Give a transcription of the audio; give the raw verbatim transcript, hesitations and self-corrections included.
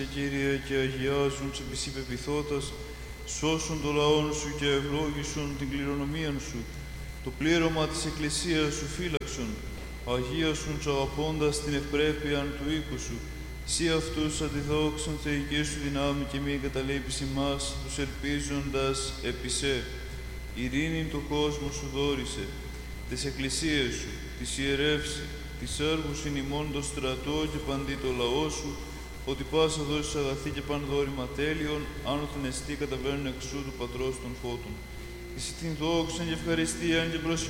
Κύριε, και αγιάζουν σε πισί πεπιθώτας, σώσουν το λαόν σου και ευλόγησον την κληρονομία σου. Το πλήρωμα της Εκκλησίας σου φύλαξον, αγίασουν τους αγαπώντας την ευπρέπεια του οίκου σου. Σύ αυτούς αντιδόξαν θεϊκή σου δυνάμει και μη εγκαταλείπεις ημάς, τους ελπίζοντας επί σε. Ειρήνην το κόσμο σου δόρισε, τις εκκλησίες σου, τις ιερεύσει, τις έργους είναι ημών το στρατό και παντί το λαό σου, ότι πάσα δώσεις αγαθή και παν δόρημα τέλειων, άνωθεν εστί καταβαίνουν εξού του Πατρός των φώτων. Εσύ την δόξαν και ευχαριστίαν και προσοχή